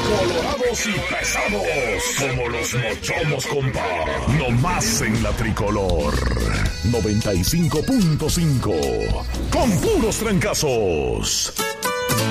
colorados y pesados como los mochomos, compa. No más en la Tricolor 95.5 con puros trancazos.